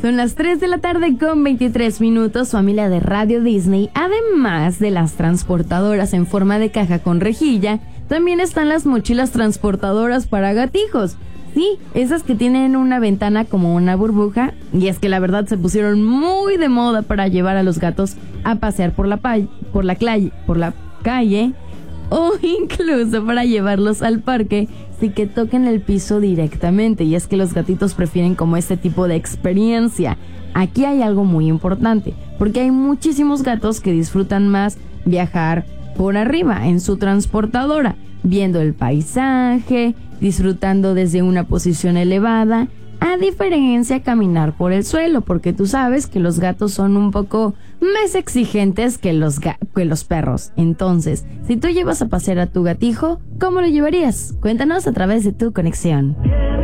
Son las 3 de la tarde con 23 minutos, familia de Radio Disney. Además de las transportadoras en forma de caja con rejilla, también están las mochilas transportadoras para gatijos. Sí, esas que tienen una ventana como una burbuja, y es que la verdad se pusieron muy de moda para llevar a los gatos a pasear por la calle, o incluso para llevarlos al parque sin que toquen el piso directamente. Y es que los gatitos prefieren como este tipo de experiencia. Aquí hay algo muy importante, porque hay muchísimos gatos que disfrutan más viajar por arriba en su transportadora, viendo el paisaje, disfrutando desde una posición elevada, a diferencia caminar por el suelo, porque tú sabes que los gatos son un poco más exigentes que los perros. Entonces, si tú llevas a pasear a tu gatijo, ¿cómo lo llevarías? Cuéntanos a través de tu conexión.